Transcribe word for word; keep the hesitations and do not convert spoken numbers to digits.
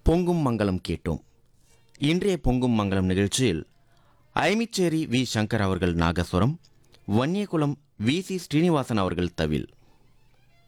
பொங்கும் மங்களம் கேட்டோம். இன்றைய பொங்கும் மங்களம் நிகழ்ச்சியில் ஐமிச்சேரி வி சங்கர் அவர்கள் நாகஸ்வரம், வன்னியகுளம் வி சி ஸ்ரீனிவாசன் அவர்கள் தவில்,